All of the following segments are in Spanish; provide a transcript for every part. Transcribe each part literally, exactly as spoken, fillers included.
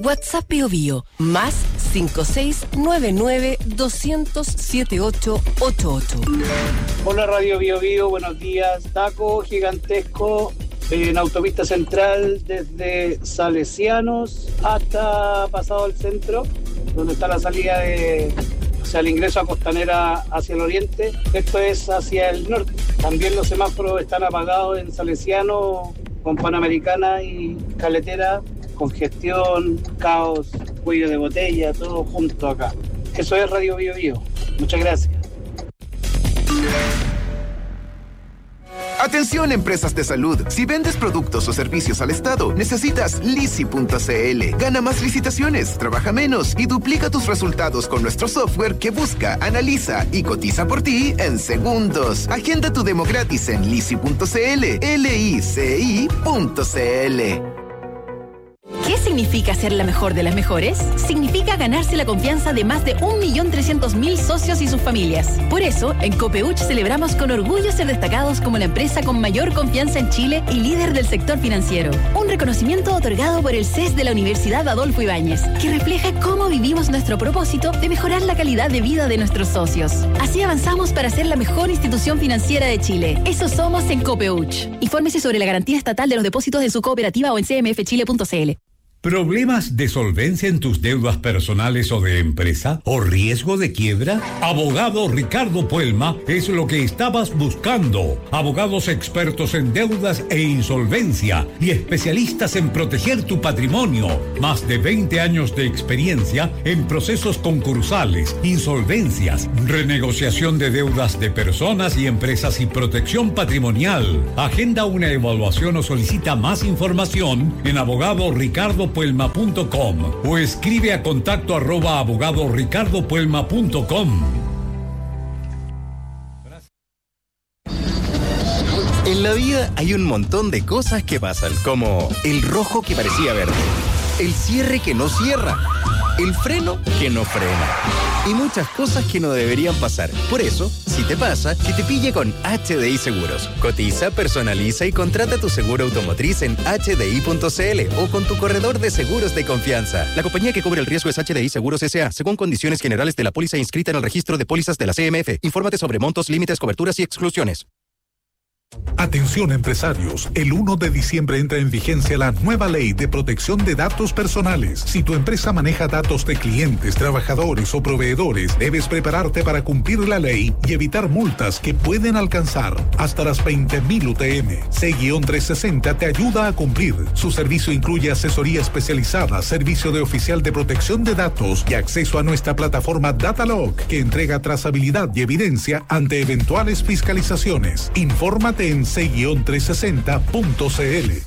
WhatsApp Bio Bio, más cinco seis nueve nueve dos cero cero siete ocho ocho ocho. Hola Radio Bio Bio, buenos días. Taco gigantesco en Autopista Central desde Salesianos hasta pasado al centro, donde está la salida de, o sea, el ingreso a Costanera hacia el oriente. Esto es hacia el norte. También los semáforos están apagados en Salesiano con Panamericana y Caletera. Congestión, caos, cuello de botella, todo junto acá. Eso es Radio Bio Bio. Muchas gracias. Atención, empresas de salud. Si vendes productos o servicios al Estado, necesitas Lisi punto c l. Gana más licitaciones, trabaja menos y duplica tus resultados con nuestro software que busca, analiza y cotiza por ti en segundos. Agenda tu demo gratis en Lisi punto c l, L I C I punto c l. ¿Qué significa ser la mejor de las mejores? Significa ganarse la confianza de más de un millón trescientos mil socios y sus familias. Por eso, en Copeuch celebramos con orgullo ser destacados como la empresa con mayor confianza en Chile y líder del sector financiero. Un reconocimiento otorgado por el C E S de la Universidad Adolfo Ibáñez, que refleja cómo vivimos nuestro propósito de mejorar la calidad de vida de nuestros socios. Así avanzamos para ser la mejor institución financiera de Chile. Eso somos en Copeuch. Infórmese sobre la garantía estatal de los depósitos de su cooperativa o en c m f chile punto c l. ¿Problemas de solvencia en tus deudas personales o de empresa? ¿O riesgo de quiebra? Abogado Ricardo Puelma es lo que estabas buscando. Abogados expertos en deudas e insolvencia y especialistas en proteger tu patrimonio. Más de veinte años de experiencia en procesos concursales, insolvencias, renegociación de deudas de personas y empresas y protección patrimonial. Agenda una evaluación o solicita más información en abogado ricardo puelma punto com o escribe a contacto arroba abogado ricardo puelma punto com. En la vida hay un montón de cosas que pasan, como el rojo que parecía verde, el cierre que no cierra, el freno que no frena y muchas cosas que no deberían pasar. Por eso, si te pasa, que te pille con H D I Seguros. Cotiza, personaliza y contrata tu seguro automotriz en h d i punto c l o con tu corredor de seguros de confianza. La compañía que cubre el riesgo es H D I Seguros S A, según condiciones generales de la póliza inscrita en el registro de pólizas de la C M F. Infórmate sobre montos, límites, coberturas y exclusiones. Atención empresarios, el primero de diciembre entra en vigencia la nueva ley de protección de datos personales. Si tu empresa maneja datos de clientes, trabajadores o proveedores, debes prepararte para cumplir la ley y evitar multas que pueden alcanzar hasta las veinte mil U T M. C trescientos sesenta te ayuda a cumplir. Su servicio incluye asesoría especializada, servicio de oficial de protección de datos y acceso a nuestra plataforma Datalog, que entrega trazabilidad y evidencia ante eventuales fiscalizaciones. Infórmate en c trescientos sesenta punto c l.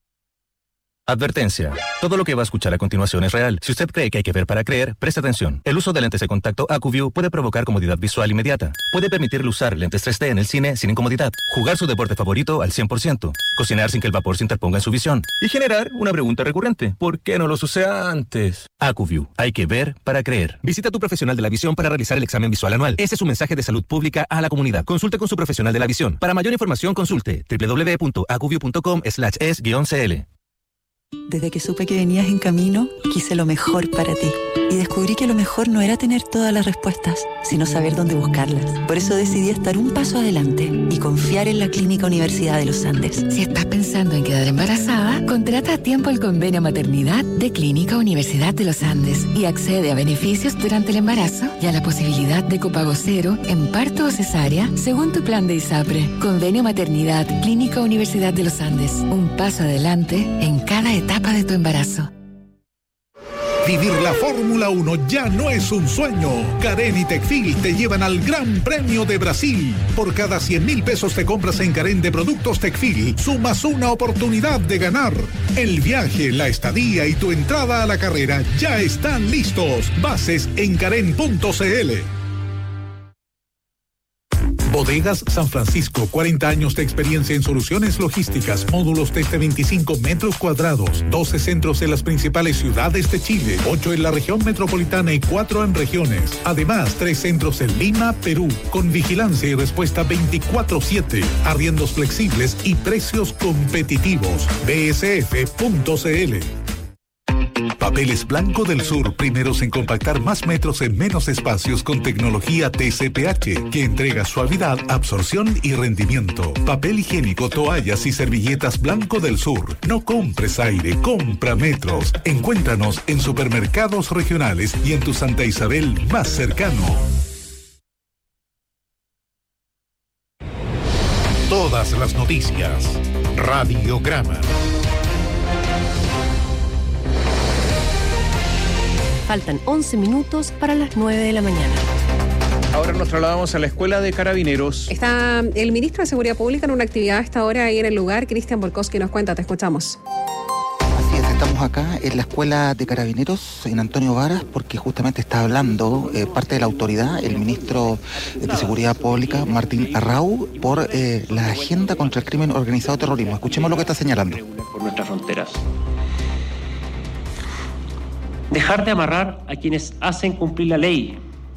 Advertencia. Todo lo que va a escuchar a continuación es real. Si usted cree que hay que ver para creer, preste atención. El uso de lentes de contacto AcuView puede provocar comodidad visual inmediata. Puede permitirle usar lentes tres D en el cine sin incomodidad, jugar su deporte favorito al cien por ciento, cocinar sin que el vapor se interponga en su visión y generar una pregunta recurrente. ¿Por qué no los usé antes? AcuView. Hay que ver para creer. Visita a tu profesional de la visión para realizar el examen visual anual. Ese es un mensaje de salud pública a la comunidad. Consulte con su profesional de la visión. Para mayor información, consulte w w w punto acuview punto com slash es guión c l. Desde que supe que venías en camino, quise lo mejor para ti. Y descubrí que lo mejor no era tener todas las respuestas, sino saber dónde buscarlas. Por eso decidí estar un paso adelante y confiar en la Clínica Universidad de los Andes. Si estás pensando en quedar embarazada, contrata a tiempo el convenio maternidad de Clínica Universidad de los Andes y accede a beneficios durante el embarazo y a la posibilidad de copago cero en parto o cesárea según tu plan de ISAPRE. Convenio maternidad Clínica Universidad de los Andes. Un paso adelante en cada etapa de tu embarazo. Vivir la Fórmula uno ya no es un sueño. Carén y Tecfil te llevan al Gran Premio de Brasil. Por cada cien mil pesos te compras en Carén de productos Tecfil, sumas una oportunidad de ganar. El viaje, la estadía y tu entrada a la carrera ya están listos. Bases en carén punto c l. Bodegas San Francisco, cuarenta años de experiencia en soluciones logísticas, módulos desde veinticinco metros cuadrados, doce centros en las principales ciudades de Chile, ocho en la región metropolitana y cuatro en regiones. Además, tres centros en Lima, Perú, con vigilancia y respuesta veinticuatro siete, arriendos flexibles y precios competitivos. b s f punto c l. Papeles Blanco del Sur, primeros en compactar más metros en menos espacios con tecnología T C P H, que entrega suavidad, absorción y rendimiento. Papel higiénico, toallas y servilletas Blanco del Sur. No compres aire, compra metros. Encuéntranos en supermercados regionales y en tu Santa Isabel más cercano. Todas las noticias. Radiograma. Faltan once minutos para las nueve de la mañana. Ahora nos trasladamos a la Escuela de Carabineros. Está el ministro de Seguridad Pública en una actividad a esta hora ahí en el lugar. Cristian Bolkowski nos cuenta, te escuchamos. Así es, estamos acá en la Escuela de Carabineros, en Antonio Varas, porque justamente está hablando eh, parte de la autoridad, el ministro de Seguridad Pública, Martín Arrau, por eh, la agenda contra el crimen organizado y terrorismo. Escuchemos lo que está señalando. Por nuestras fronteras. Dejar de amarrar a quienes hacen cumplir la ley.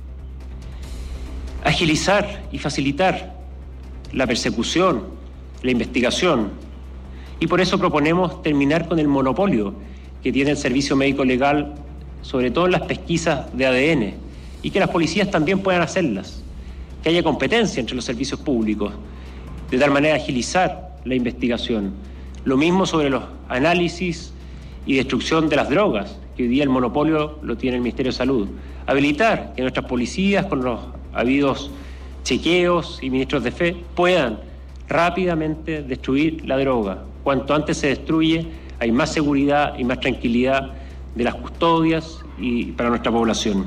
Agilizar y facilitar la persecución, la investigación. Y por eso proponemos terminar con el monopolio que tiene el Servicio Médico Legal, sobre todo en las pesquisas de A D N, y que las policías también puedan hacerlas. Que haya competencia entre los servicios públicos, de tal manera agilizar la investigación. Lo mismo sobre los análisis y destrucción de las drogas, que hoy día el monopolio lo tiene el Ministerio de Salud. Habilitar que nuestras policías, con los habidos chequeos y ministros de fe, puedan rápidamente destruir la droga. Cuanto antes se destruye, hay más seguridad y más tranquilidad de las custodias y para nuestra población.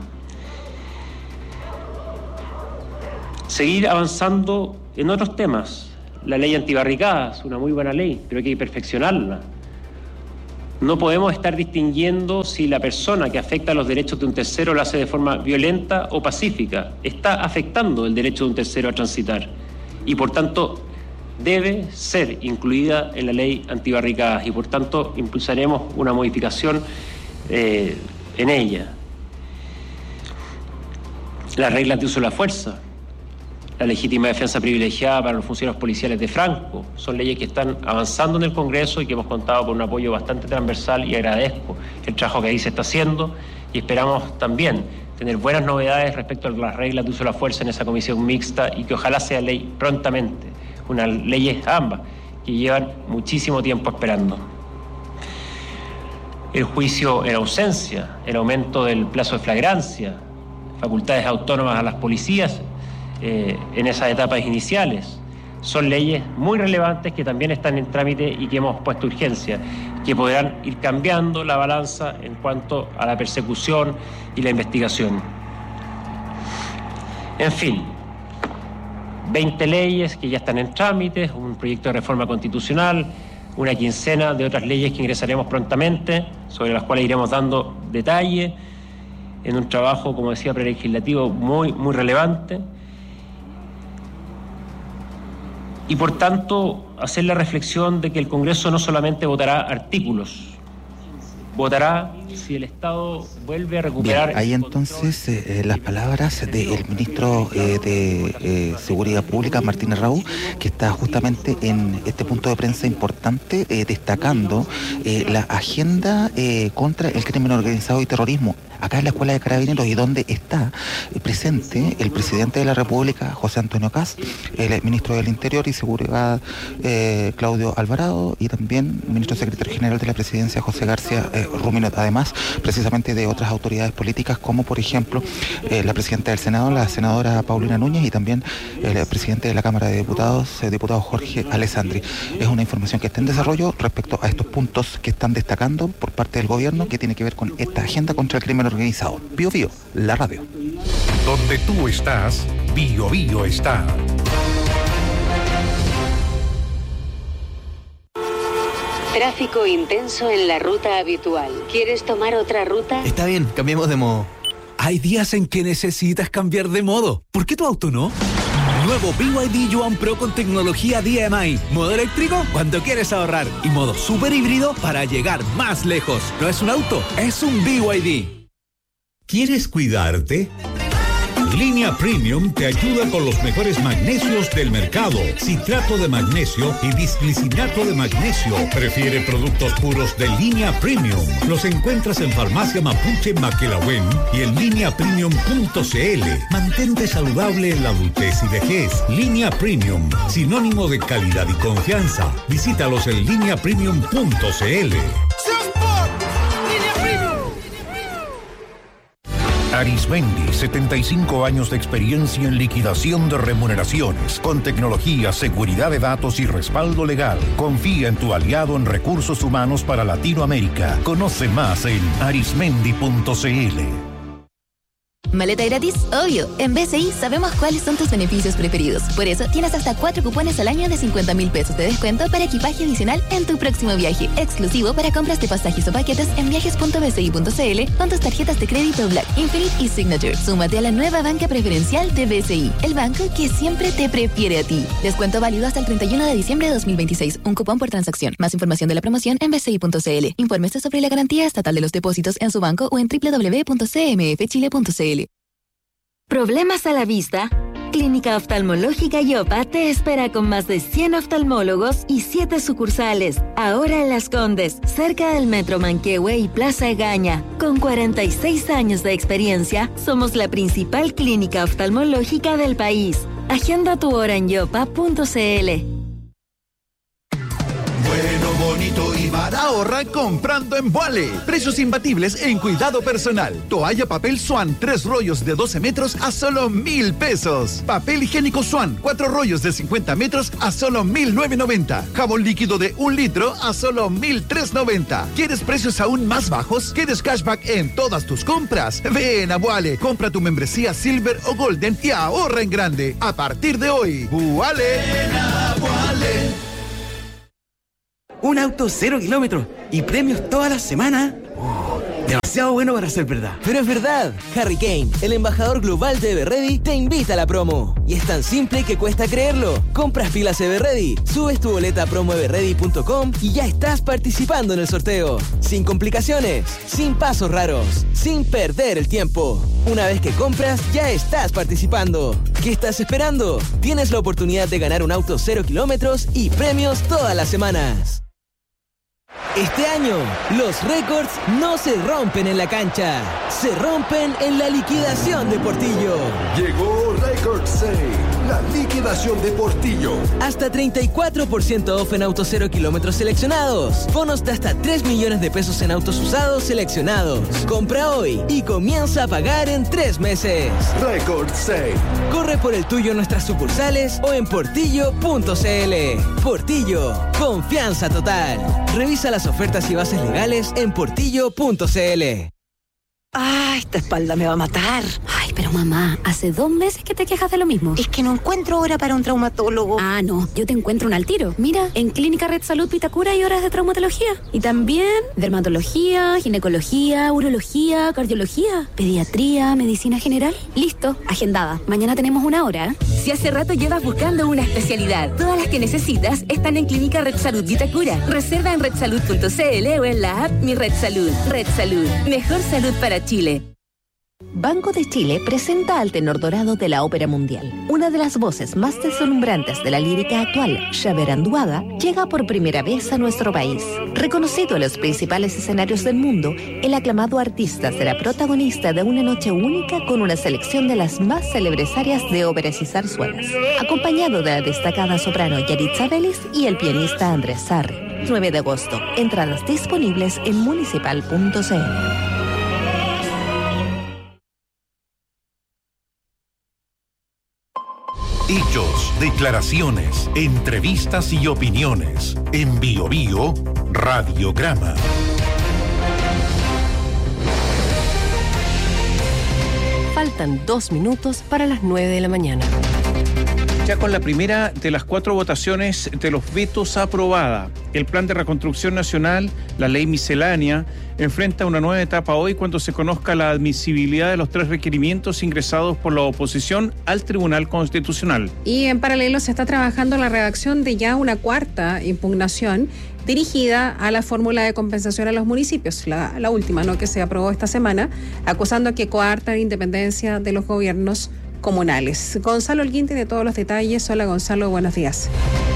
Seguir avanzando en otros temas. La ley antibarricadas, una muy buena ley, pero hay que perfeccionarla. No podemos estar distinguiendo si la persona que afecta los derechos de un tercero lo hace de forma violenta o pacífica. Está afectando el derecho de un tercero a transitar y por tanto debe ser incluida en la ley antibarricadas y por tanto impulsaremos una modificación eh, en ella. Las reglas de uso de la fuerza, la legítima defensa privilegiada para los funcionarios policiales de Franco, son leyes que están avanzando en el Congreso y que hemos contado con un apoyo bastante transversal y agradezco el trabajo que ahí se está haciendo y esperamos también tener buenas novedades respecto a las reglas de uso de la fuerza en esa comisión mixta y que ojalá sea ley prontamente, unas leyes ambas que llevan muchísimo tiempo esperando. El juicio en ausencia, el aumento del plazo de flagrancia, facultades autónomas a las policías, Eh, en esas etapas iniciales. Son leyes muy relevantes que también están en trámite y que hemos puesto urgencia, que podrán ir cambiando la balanza en cuanto a la persecución y la investigación. En fin, veinte leyes que ya están en trámite, un proyecto de reforma constitucional, una quincena de otras leyes que ingresaremos prontamente, sobre las cuales iremos dando detalle, en un trabajo, como decía, prelegislativo muy, muy relevante. Y por tanto, hacer la reflexión de que el Congreso no solamente votará artículos, votará si el Estado vuelve a recuperar... Bien, ahí entonces eh, las palabras del ministro eh, de eh, Seguridad Pública, Martín Arrau, que está justamente en este punto de prensa importante, eh, destacando eh, la agenda eh, contra el crimen organizado y terrorismo. Acá en la Escuela de Carabineros y donde está presente el presidente de la República, José Antonio Kast, el ministro del Interior y Seguridad, eh, Claudio Alvarado, y también el ministro secretario general de la Presidencia, José García eh, Ruminot, además precisamente de otras autoridades políticas como por ejemplo eh, la presidenta del Senado, la senadora Paulina Núñez, y también el presidente de la Cámara de Diputados, el diputado Jorge Alessandri. Es una información que está en desarrollo respecto a estos puntos que están destacando por parte del gobierno que tiene que ver con esta agenda contra el crimen organizado. Bio Bio, la radio. Donde tú estás, Bio Bio está. Tráfico intenso en la ruta habitual. ¿Quieres tomar otra ruta? Está bien, cambiemos de modo. Hay días en que necesitas cambiar de modo. ¿Por qué tu auto no? Nuevo B Y D Yuan Pro con tecnología D M I. Modo eléctrico cuando quieres ahorrar. Y modo super híbrido para llegar más lejos. No es un auto, es un B Y D. ¿Quieres cuidarte? Línea Premium te ayuda con los mejores magnesios del mercado. Citrato de magnesio y disglicinato de magnesio. Prefiere productos puros de Línea Premium. Los encuentras en Farmacia Mapuche Maquelahuen y en línea premium punto c l. Mantente saludable en la adultez y vejez. Línea Premium, sinónimo de calidad y confianza. Visítalos en línea premium punto c l. Arismendi, setenta y cinco años de experiencia en liquidación de remuneraciones, con tecnología, seguridad de datos y respaldo legal. Confía en tu aliado en recursos humanos para Latinoamérica. Conoce más en arismendi punto c l. ¿Maleta gratis? Obvio. En B C I sabemos cuáles son tus beneficios preferidos. Por eso tienes hasta cuatro cupones al año de cincuenta mil pesos de descuento para equipaje adicional en tu próximo viaje. Exclusivo para compras de pasajes o paquetes en viajes punto b c i punto c l con tus tarjetas de crédito Black, Infinite y Signature. Súmate a la nueva banca preferencial de B C I, el banco que siempre te prefiere a ti. Descuento válido hasta el treinta y uno de diciembre de dos mil veintiséis. Un cupón por transacción. Más información de la promoción en b c i punto c l. Infórmese sobre la garantía estatal de los depósitos en su banco o en doble u doble u doble u punto c m f chile punto c l. ¿Problemas a la vista? Clínica Oftalmológica Yopa te espera con más de cien oftalmólogos y siete sucursales. Ahora en Las Condes, cerca del Metro Manquehue y Plaza Egaña. Con cuarenta y seis años de experiencia, somos la principal clínica oftalmológica del país. Agenda tu hora en yopa punto c l. Bueno, bonito y barato. Ahorra comprando en Vuale. Precios imbatibles en cuidado personal. Toalla papel Swan, tres rollos de doce metros a solo mil pesos. Papel higiénico Swan, cuatro rollos de cincuenta metros a solo mil novecientos noventa. Jabón líquido de un litro a solo mil trescientos noventa. ¿Quieres precios aún más bajos? ¿Quieres cashback en todas tus compras? Ven a Vuale. Compra tu membresía Silver o Golden y ahorra en grande. A partir de hoy, Vuale. Ven a Vuale. Un auto cero kilómetros y premios todas las semanas. Oh, demasiado bueno para ser verdad. Pero es verdad. Harry Kane, el embajador global de Everready, te invita a la promo. Y es tan simple que cuesta creerlo. Compras pilas Everready, subes tu boleta a promo everready punto com y ya estás participando en el sorteo. Sin complicaciones, sin pasos raros, sin perder el tiempo. Una vez que compras, ya estás participando. ¿Qué estás esperando? Tienes la oportunidad de ganar un auto cero kilómetros y premios todas las semanas. Este año, los récords no se rompen en la cancha, se rompen en la liquidación de Portillo. Llegó Record Sale, la liquidación de Portillo. Hasta treinta y cuatro por ciento off en autos cero kilómetros seleccionados. Bonos de hasta tres millones de pesos en autos usados seleccionados. Compra hoy y comienza a pagar en tres meses. Record Sale. Corre por el tuyo en nuestras sucursales o en portillo punto c l. Portillo, confianza total. Revisa las ofertas y bases legales en portillo punto c l. Ah, esta espalda me va a matar. Ay, pero mamá, hace dos meses que te quejas de lo mismo. Es que no encuentro hora para un traumatólogo. Ah, no, yo te encuentro un al tiro. Mira, en Clínica Red Salud Vitacura hay horas de traumatología. Y también dermatología, ginecología, urología, cardiología, pediatría, medicina general. Listo, agendada. Mañana tenemos una hora. Si hace rato llevas buscando una especialidad, todas las que necesitas están en Clínica Red Salud Vitacura. Reserva en red salud punto c l o en la app Mi Red Salud. Red Salud, mejor salud para Chile. Banco de Chile presenta al tenor dorado de la ópera mundial. Una de las voces más deslumbrantes de la lírica actual, Xavier Anduaga, llega por primera vez a nuestro país. Reconocido en los principales escenarios del mundo, el aclamado artista será protagonista de una noche única con una selección de las más célebres áreas de óperas y zarzuelas, acompañado de la destacada soprano Yaritza Vélez y el pianista Andrés Sarri. nueve de agosto. Entradas disponibles en municipal punto c l. Hechos, declaraciones, entrevistas y opiniones. En Bio Bio, Radiograma. Faltan dos minutos para las nueve de la mañana. Ya con la primera de las cuatro votaciones de los vetos aprobada, el Plan de Reconstrucción Nacional, la ley miscelánea, enfrenta una nueva etapa hoy cuando se conozca la admisibilidad de los tres requerimientos ingresados por la oposición al Tribunal Constitucional. Y en paralelo se está trabajando la redacción de ya una cuarta impugnación dirigida a la fórmula de compensación a los municipios, la, la última, ¿no?, que se aprobó esta semana, acusando que coarta la independencia de los gobiernos comunales. Gonzalo Holguín tiene todos los detalles. Hola Gonzalo, buenos días.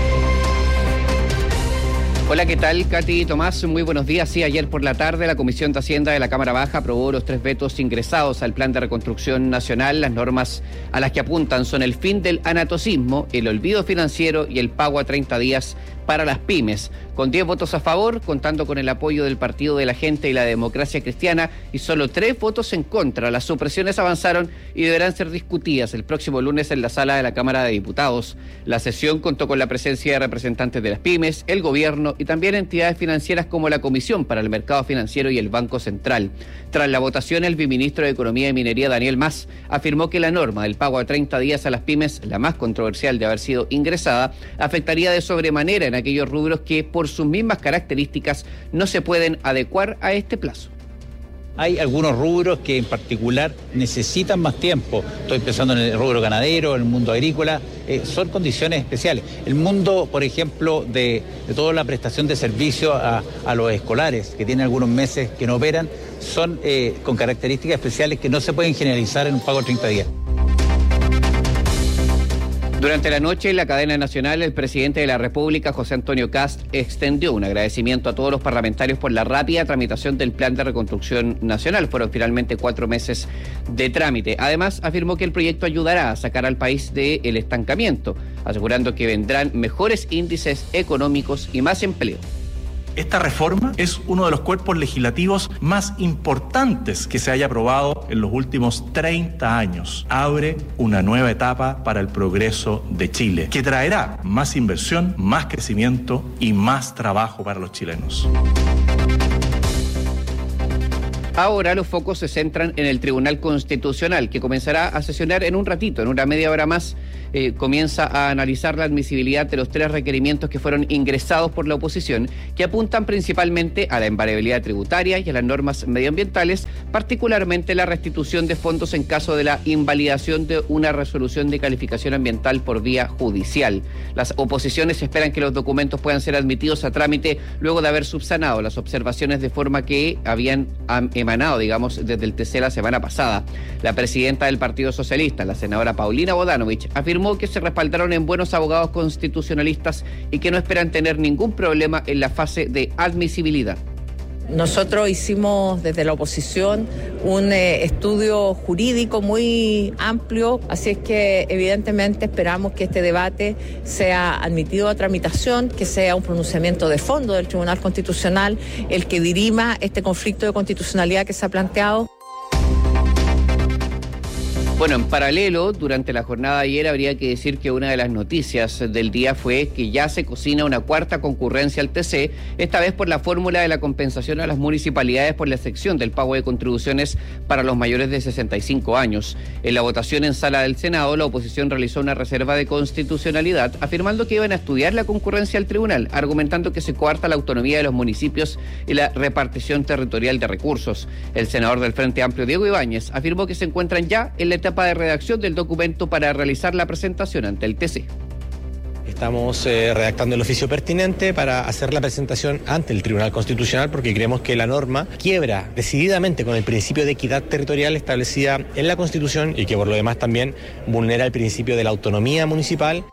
Hola, ¿qué tal, Katy y Tomás? Muy buenos días. Sí, ayer por la tarde la Comisión de Hacienda de la Cámara Baja aprobó los tres vetos ingresados al Plan de Reconstrucción Nacional. Las normas a las que apuntan son el fin del anatocismo, el olvido financiero y el pago a treinta días para las pymes. Con diez votos a favor, contando con el apoyo del Partido de la Gente y la Democracia Cristiana, y solo tres votos en contra. Las supresiones avanzaron y deberán ser discutidas el próximo lunes en la sala de la Cámara de Diputados. La sesión contó con la presencia de representantes de las pymes, el gobierno y también entidades financieras como la Comisión para el Mercado Financiero y el Banco Central. Tras la votación, el viceministro de Economía y Minería, Daniel Mas, afirmó que la norma del pago a treinta días a las pymes, la más controversial de haber sido ingresada, afectaría de sobremanera en aquellos rubros que, por sus mismas características, no se pueden adecuar a este plazo. Hay algunos rubros que en particular necesitan más tiempo. Estoy pensando en el rubro ganadero, en el mundo agrícola. Eh, son condiciones especiales. El mundo, por ejemplo, de, de toda la prestación de servicio a, a los escolares, que tienen algunos meses que no operan, son eh, con características especiales que no se pueden generalizar en un pago de treinta días. Durante la noche, en la cadena nacional, el presidente de la República, José Antonio Kast, extendió un agradecimiento a todos los parlamentarios por la rápida tramitación del Plan de Reconstrucción Nacional. Fueron finalmente cuatro meses de trámite. Además, afirmó que el proyecto ayudará a sacar al país del estancamiento, asegurando que vendrán mejores índices económicos y más empleo. Esta reforma es uno de los cuerpos legislativos más importantes que se haya aprobado en los últimos treinta años. Abre una nueva etapa para el progreso de Chile, que traerá más inversión, más crecimiento y más trabajo para los chilenos. Ahora los focos se centran en el Tribunal Constitucional, que comenzará a sesionar en un ratito, en una media hora más. Eh, comienza a analizar la admisibilidad de los tres requerimientos que fueron ingresados por la oposición, que apuntan principalmente a la invariabilidad tributaria y a las normas medioambientales, particularmente la restitución de fondos en caso de la invalidación de una resolución de calificación ambiental por vía judicial. Las oposiciones esperan que los documentos puedan ser admitidos a trámite luego de haber subsanado las observaciones de forma que habían emanado, digamos, desde el T C la semana pasada. La presidenta del Partido Socialista, la senadora Paulina Bodanovich, afirmó que se respaldaron en buenos abogados constitucionalistas y que no esperan tener ningún problema en la fase de admisibilidad. Nosotros hicimos desde la oposición un eh, estudio jurídico muy amplio, así es que evidentemente esperamos que este debate sea admitido a tramitación, que sea un pronunciamiento de fondo del Tribunal Constitucional el que dirima este conflicto de constitucionalidad que se ha planteado. Bueno, en paralelo, durante la jornada de ayer habría que decir que una de las noticias del día fue que ya se cocina una cuarta concurrencia al T C, esta vez por la fórmula de la compensación a las municipalidades por la excepción del pago de contribuciones para los mayores de sesenta y cinco años. En la votación en sala del Senado, la oposición realizó una reserva de constitucionalidad, afirmando que iban a estudiar la concurrencia al tribunal, argumentando que se coarta la autonomía de los municipios y la repartición territorial de recursos. El senador del Frente Amplio, Diego Ibáñez, afirmó que se encuentran ya en la etapa de redacción del documento para realizar la presentación ante el T C. Estamos eh, redactando el oficio pertinente para hacer la presentación ante el Tribunal Constitucional porque creemos que la norma quiebra decididamente con el principio de equidad territorial establecida en la Constitución y que por lo demás también vulnera el principio de la autonomía municipal.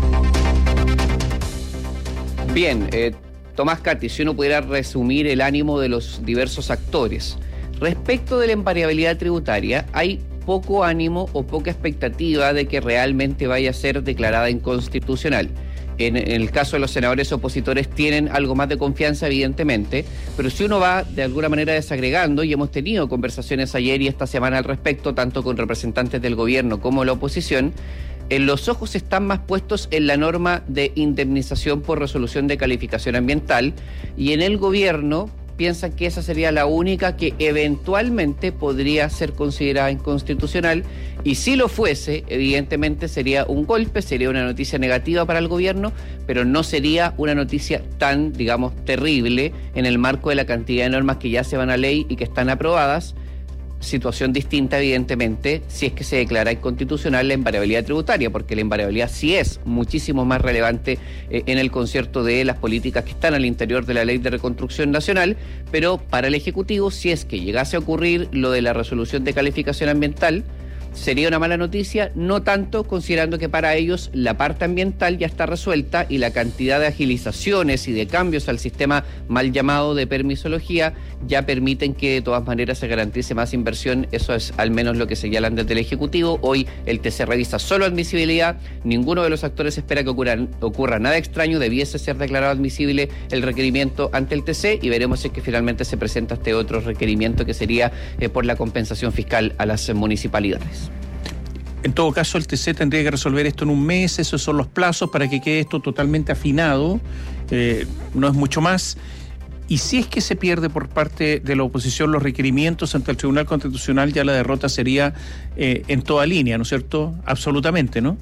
Bien, eh, Tomás, Katy, si uno pudiera resumir el ánimo de los diversos actores. Respecto de la invariabilidad tributaria, hay poco ánimo o poca expectativa de que realmente vaya a ser declarada inconstitucional. En, en el caso de los senadores opositores tienen algo más de confianza, evidentemente, pero si uno va de alguna manera desagregando, y hemos tenido conversaciones ayer y esta semana al respecto, tanto con representantes del gobierno como la oposición, en los ojos están más puestos en la norma de indemnización por resolución de calificación ambiental, y en el gobierno piensan que esa sería la única que eventualmente podría ser considerada inconstitucional, y si lo fuese, evidentemente sería un golpe, sería una noticia negativa para el gobierno, pero no sería una noticia tan, digamos, terrible en el marco de la cantidad de normas que ya se van a ley y que están aprobadas. Situación distinta, evidentemente, si es que se declara inconstitucional la invariabilidad tributaria, porque la invariabilidad sí es muchísimo más relevante eh, en el concierto de las políticas que están al interior de la Ley de Reconstrucción Nacional, pero para el Ejecutivo, si es que llegase a ocurrir lo de la resolución de calificación ambiental, sería una mala noticia, no tanto considerando que para ellos la parte ambiental ya está resuelta y la cantidad de agilizaciones y de cambios al sistema mal llamado de permisología ya permiten que de todas maneras se garantice más inversión. Eso es al menos lo que señalan desde el Ejecutivo. Hoy el T C revisa solo admisibilidad, ninguno de los actores espera que ocurra, ocurra nada extraño, debiese ser declarado admisible el requerimiento ante el T C y veremos si es que finalmente se presenta este otro requerimiento que sería eh, por la compensación fiscal a las municipalidades. En todo caso, el T C tendría que resolver esto en un mes, esos son los plazos para que quede esto totalmente afinado, eh, no es mucho más. Y si es que se pierde por parte de la oposición los requerimientos ante el Tribunal Constitucional, ya la derrota sería eh, en toda línea, ¿no es cierto? Absolutamente, ¿no?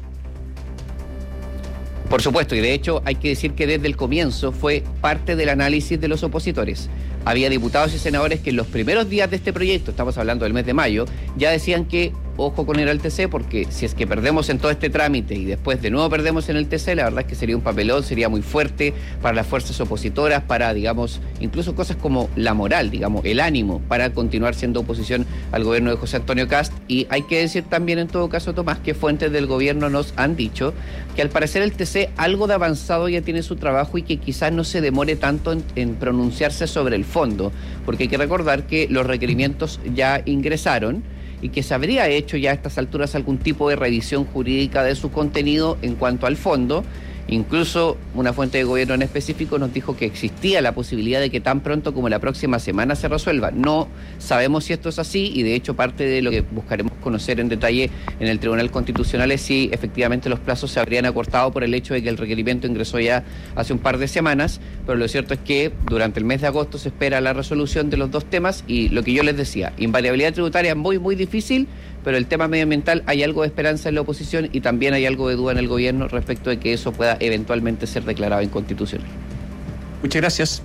Por supuesto, y de hecho hay que decir que desde el comienzo fue parte del análisis de los opositores. Había diputados y senadores que en los primeros días de este proyecto, estamos hablando del mes de mayo, ya decían que ojo con ir al T C, porque si es que perdemos en todo este trámite y después de nuevo perdemos en el T C, la verdad es que sería un papelón, sería muy fuerte para las fuerzas opositoras, para, digamos, incluso cosas como la moral, digamos, el ánimo para continuar siendo oposición al gobierno de José Antonio Kast. Y hay que decir también en todo caso, Tomás, que fuentes del gobierno nos han dicho que al parecer el T C algo de avanzado ya tiene su trabajo y que quizás no se demore tanto en, en pronunciarse sobre el fondo, porque hay que recordar que los requerimientos ya ingresaron y que se habría hecho ya a estas alturas algún tipo de revisión jurídica de su contenido en cuanto al fondo. Incluso una fuente de gobierno en específico nos dijo que existía la posibilidad de que tan pronto como la próxima semana se resuelva. No sabemos si esto es así y de hecho parte de lo que buscaremos conocer en detalle en el Tribunal Constitucional es si efectivamente los plazos se habrían acortado por el hecho de que el requerimiento ingresó ya hace un par de semanas, pero lo cierto es que durante el mes de agosto se espera la resolución de los dos temas y lo que yo les decía, invariabilidad tributaria muy muy difícil, pero el tema medioambiental hay algo de esperanza en la oposición y también hay algo de duda en el gobierno respecto de que eso pueda eventualmente ser declarado inconstitucional. Muchas gracias.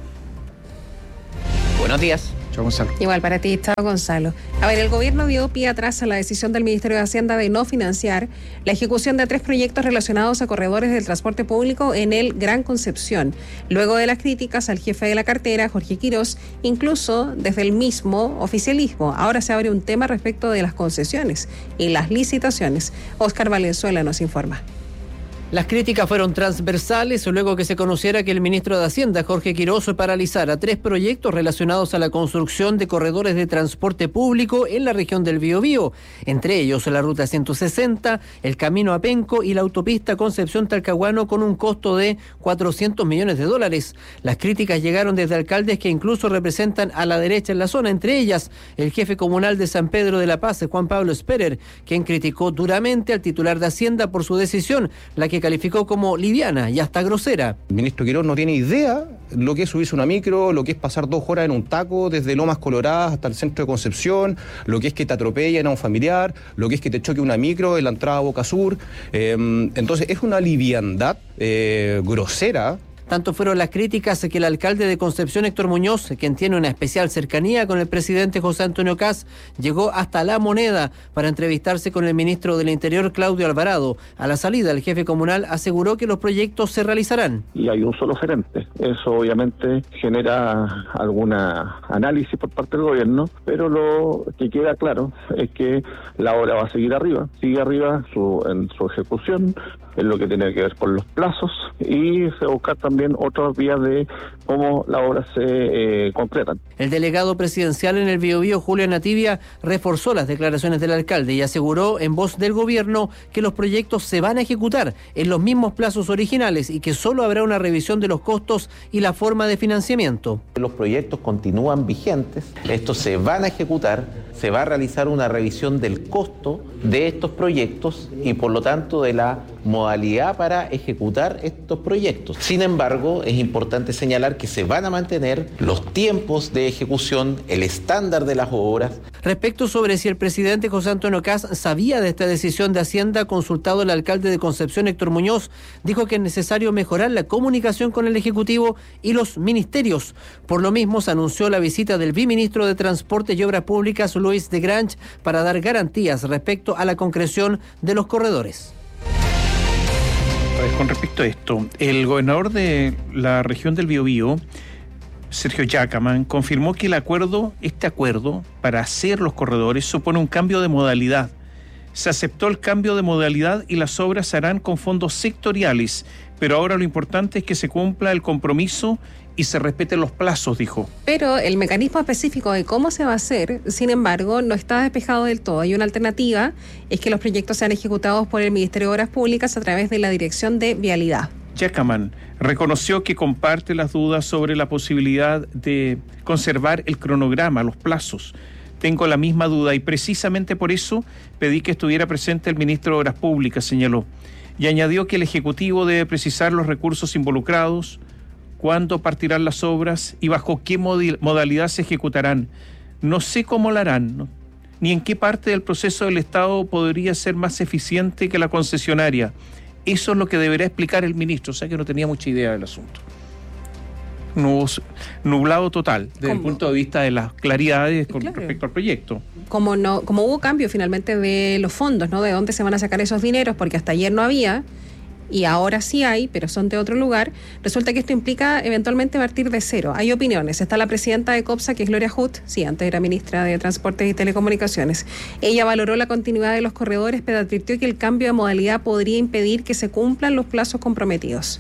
Buenos días. Chao, Gonzalo. Igual para ti, chao, Gonzalo. A ver, el gobierno dio pie atrás a la decisión del Ministerio de Hacienda de no financiar la ejecución de tres proyectos relacionados a corredores del transporte público en el Gran Concepción. Luego de las críticas al jefe de la cartera, Jorge Quirós, incluso desde el mismo oficialismo. Ahora se abre un tema respecto de las concesiones y las licitaciones. Óscar Valenzuela nos informa. Las críticas fueron transversales luego que se conociera que el ministro de Hacienda, Jorge Quirós, paralizara tres proyectos relacionados a la construcción de corredores de transporte público en la región del Biobío, entre ellos la ruta ciento sesenta, el camino a Penco y la autopista Concepción-Talcahuano con un costo de cuatrocientos millones de dólares. Las críticas llegaron desde alcaldes que incluso representan a la derecha en la zona, entre ellas el jefe comunal de San Pedro de la Paz, Juan Pablo Sperer, quien criticó duramente al titular de Hacienda por su decisión, la que calificó como liviana y hasta grosera. El ministro Quirós no tiene idea lo que es subirse una micro, lo que es pasar dos horas en un taco desde Lomas Coloradas hasta el centro de Concepción, lo que es que te atropellen a un familiar, lo que es que te choque una micro en la entrada a Boca Sur. Eh, entonces es una liviandad eh, grosera. Tanto fueron las críticas que el alcalde de Concepción, Héctor Muñoz, quien tiene una especial cercanía con el presidente José Antonio Kast, llegó hasta La Moneda para entrevistarse con el ministro del Interior, Claudio Alvarado. A la salida, el jefe comunal aseguró que los proyectos se realizarán. Y hay un solo gerente. Eso obviamente genera algún análisis por parte del gobierno, pero lo que queda claro es que la obra va a seguir arriba, sigue arriba su, en su ejecución, en lo que tiene que ver con los plazos y se busca también otras vías de cómo las obras se eh, concretan. El delegado presidencial en el Biobío, Julio Nativia, reforzó las declaraciones del alcalde y aseguró en voz del gobierno que los proyectos se van a ejecutar en los mismos plazos originales y que solo habrá una revisión de los costos y la forma de financiamiento. Los proyectos continúan vigentes, estos se van a ejecutar, se va a realizar una revisión del costo de estos proyectos y por lo tanto de la modalidad para ejecutar estos proyectos. Sin embargo, es importante señalar que se van a mantener los tiempos de ejecución, el estándar de las obras. Respecto sobre si el presidente José Antonio Kast sabía de esta decisión de Hacienda, consultado el alcalde de Concepción, Héctor Muñoz, dijo que es necesario mejorar la comunicación con el Ejecutivo y los ministerios. Por lo mismo, se anunció la visita del viceministro de Transporte y Obras Públicas, Luis de Grange, para dar garantías respecto a la concreción de los corredores. Con respecto a esto, el gobernador de la región del Biobío, Sergio Yacamán, confirmó que el acuerdo, este acuerdo para hacer los corredores supone un cambio de modalidad. Se aceptó el cambio de modalidad y las obras se harán con fondos sectoriales, pero ahora lo importante es que se cumpla el compromiso y se respeten los plazos, dijo. Pero el mecanismo específico de cómo se va a hacer, sin embargo, no está despejado del todo. Hay una alternativa, es que los proyectos sean ejecutados por el Ministerio de Obras Públicas a través de la Dirección de Vialidad. Yacamán reconoció que comparte las dudas sobre la posibilidad de conservar el cronograma, los plazos. Tengo la misma duda y precisamente por eso pedí que estuviera presente el ministro de Obras Públicas, señaló. Y añadió que el Ejecutivo debe precisar los recursos involucrados, cuándo partirán las obras y bajo qué modalidad se ejecutarán. No sé cómo lo harán, ¿no? Ni en qué parte del proceso del Estado podría ser más eficiente que la concesionaria. Eso es lo que deberá explicar el ministro, o sea que no tenía mucha idea del asunto. Nublado total, desde ¿Cómo? el punto de vista de las claridades con claro. respecto al proyecto. Como no, como hubo cambio finalmente de los fondos, ¿no? De dónde se van a sacar esos dineros, porque hasta ayer no había, y ahora sí hay, pero son de otro lugar, resulta que esto implica eventualmente partir de cero. Hay opiniones. Está la presidenta de COPSA, que es Gloria Hutt, sí, antes era ministra de Transportes y Telecomunicaciones. Ella valoró la continuidad de los corredores, pero advirtió que el cambio de modalidad podría impedir que se cumplan los plazos comprometidos.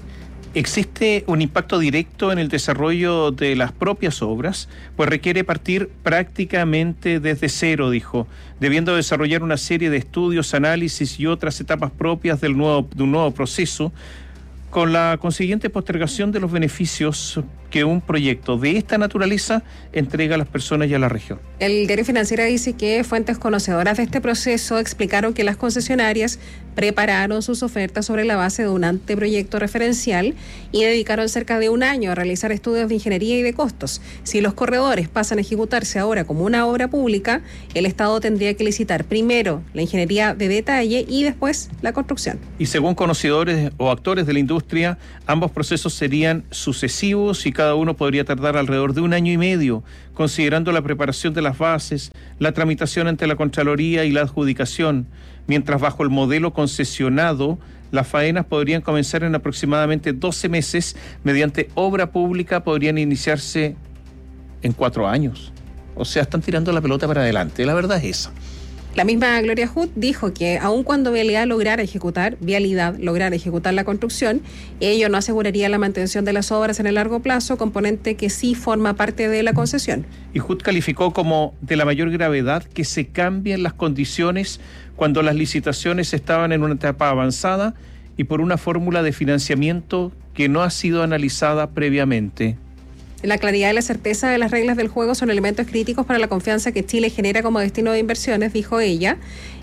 Existe un impacto directo en el desarrollo de las propias obras, pues requiere partir prácticamente desde cero, dijo, debiendo desarrollar una serie de estudios, análisis y otras etapas propias del nuevo, de un nuevo proceso, con la consiguiente postergación de los beneficios que un proyecto de esta naturaleza entrega a las personas y a la región. El diario Financiera dice que fuentes conocedoras de este proceso explicaron que las concesionarias prepararon sus ofertas sobre la base de un anteproyecto referencial y dedicaron cerca de un año a realizar estudios de ingeniería y de costos. Si los corredores pasan a ejecutarse ahora como una obra pública, el Estado tendría que licitar primero la ingeniería de detalle y después la construcción. Y según conocedores o actores de la industria, ambos procesos serían sucesivos y cada uno podría tardar alrededor de un año y medio, considerando la preparación de las bases, la tramitación ante la Contraloría y la adjudicación, mientras bajo el modelo concesionado, las faenas podrían comenzar en aproximadamente doce meses, mediante obra pública podrían iniciarse en cuatro años. O sea, están tirando la pelota para adelante, la verdad es esa. La misma Gloria Hutt dijo que aun cuando Vialidad lograra ejecutar, Vialidad lograra ejecutar la construcción, ello no aseguraría la mantención de las obras en el largo plazo, componente que sí forma parte de la concesión. Y Hutt calificó como de la mayor gravedad que se cambien las condiciones cuando las licitaciones estaban en una etapa avanzada y por una fórmula de financiamiento que no ha sido analizada previamente. La claridad y la certeza de las reglas del juego son elementos críticos para la confianza que Chile genera como destino de inversiones, dijo ella.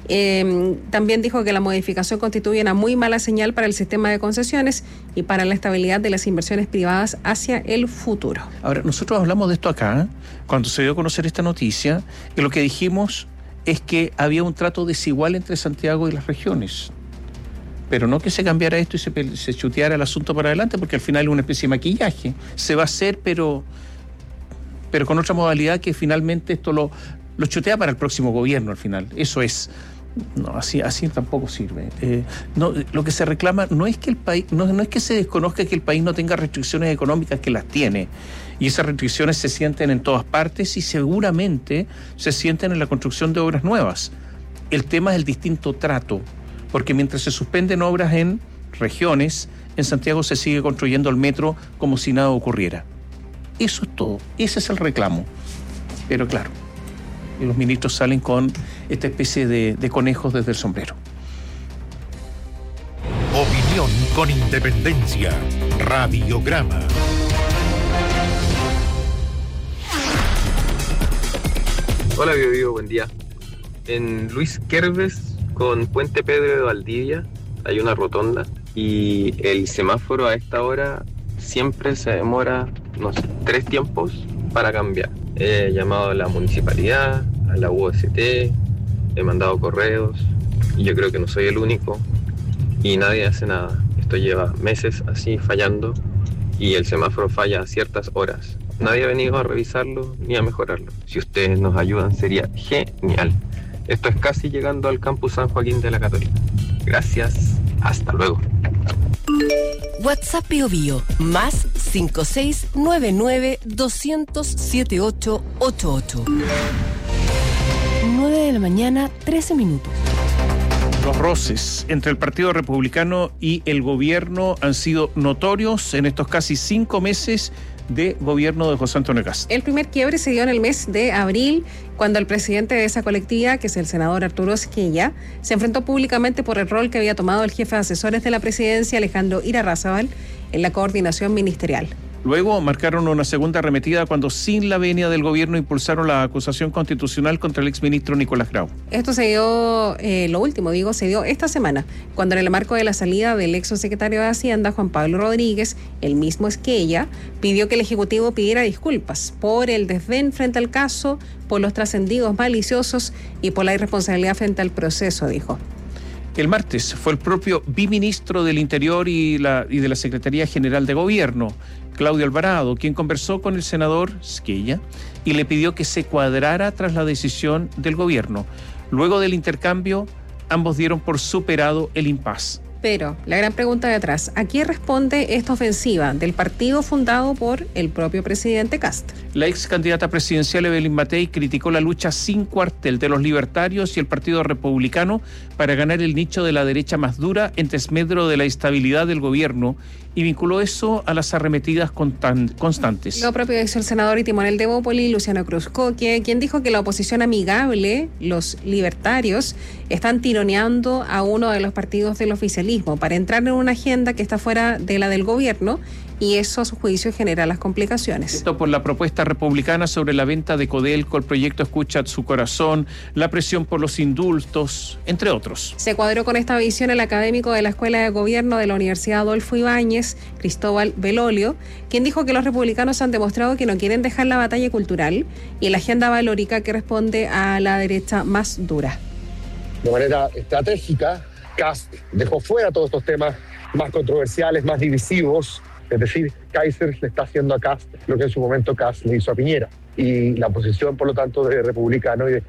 Eh, también dijo que la modificación constituye una muy mala señal para el sistema de concesiones y para la estabilidad de las inversiones privadas hacia el futuro. Ahora, nosotros hablamos de esto acá, cuando se dio a conocer esta noticia, y lo que dijimos es que había un trato desigual entre Santiago y las regiones. Pero no que se cambiara esto y se, se chuteara el asunto para adelante, porque al final es una especie de maquillaje. Se va a hacer, pero, pero con otra modalidad que finalmente esto lo, lo chutea para el próximo gobierno al final. Eso es. No, así, así tampoco sirve. Eh, no, lo que se reclama no es que el país, no, no es que se desconozca que el país no tenga restricciones económicas, que las tiene. Y esas restricciones se sienten en todas partes y seguramente se sienten en la construcción de obras nuevas. El tema es el distinto trato. Porque mientras se suspenden obras en regiones, en Santiago se sigue construyendo el metro como si nada ocurriera. Eso es todo, ese es el reclamo. Pero claro, los ministros salen con esta especie de, de conejos desde el sombrero. Opinión con independencia. Radiograma. Hola, Bio Bio, buen día. En Luis Querves con Puente Pedro de Valdivia, hay una rotonda y el semáforo a esta hora siempre se demora, no sé, tres tiempos para cambiar. He llamado a la municipalidad, a la U S T, he mandado correos y yo creo que no soy el único y nadie hace nada. Esto lleva meses así fallando y el semáforo falla a ciertas horas. Nadie ha venido a revisarlo ni a mejorarlo. Si ustedes nos ayudan sería genial. Esto es casi llegando al campus San Joaquín de la Católica. Gracias, hasta luego. WhatsApp Bio Bio, más cinco seis nueve nueve dos cero cero siete ocho ocho ocho. nueve de la mañana, trece minutos. Los roces entre el Partido Republicano y el gobierno han sido notorios en estos casi cinco meses de gobierno de José Antonio Kast. El primer quiebre se dio en el mes de abril, cuando el presidente de esa colectividad, que es el senador Arturo Esquella, se enfrentó públicamente por el rol que había tomado el jefe de asesores de la presidencia, Alejandro Irarrázaval, en la coordinación ministerial. Luego marcaron una segunda arremetida cuando, sin la venia del gobierno, impulsaron la acusación constitucional contra el exministro Nicolás Grau. Esto se dio, eh, lo último digo, se dio esta semana, cuando en el marco de la salida del ex secretario de Hacienda, Juan Pablo Rodríguez, el mismo Esquella, pidió que el Ejecutivo pidiera disculpas por el desdén frente al caso, por los trascendidos maliciosos y por la irresponsabilidad frente al proceso, dijo. El martes fue el propio biministro del Interior y, la, y de la Secretaría General de Gobierno, Claudio Alvarado, quien conversó con el senador Esquella y le pidió que se cuadrara tras la decisión del gobierno. Luego del intercambio, ambos dieron por superado el impasse. Pero la gran pregunta de atrás, ¿a quién responde esta ofensiva del partido fundado por el propio presidente Kast? La ex candidata presidencial Evelyn Matei criticó la lucha sin cuartel de los libertarios y el Partido Republicano para ganar el nicho de la derecha más dura en desmedro de la estabilidad del gobierno y vinculó eso a las arremetidas constan- constantes. Lo propio hizo el senador y timonel de Bópoli, Luciano Cruzcoque, quien dijo que la oposición amigable, los libertarios, están tironeando a uno de los partidos del oficialismo para entrar en una agenda que está fuera de la del gobierno, y eso a su juicio genera las complicaciones. Esto por la propuesta republicana sobre la venta de Codelco, el proyecto Escucha su Corazón, la presión por los indultos, entre otros. Se cuadró con esta visión el académico de la Escuela de Gobierno de la Universidad Adolfo Ibáñez, Cristóbal Belolio, quien dijo que los republicanos han demostrado que no quieren dejar la batalla cultural y la agenda valórica que responde a la derecha más dura. De manera estratégica, Kast dejó fuera todos estos temas más controversiales, más divisivos. Es decir, Kaiser le está haciendo a Kast lo que en su momento Kast le hizo a Piñera. Y la posición, por lo tanto, de republicanos y de,